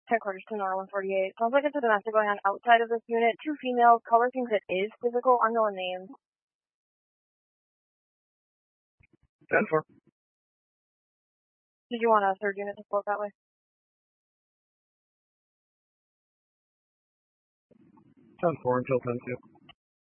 Headquarters to NOR 148. Sounds like it's a domestic going on outside of this unit. 2 females. Color thinks it is physical. Unknown names. 10-4. Did you want a third unit to float that way? 10-4 until 10-2.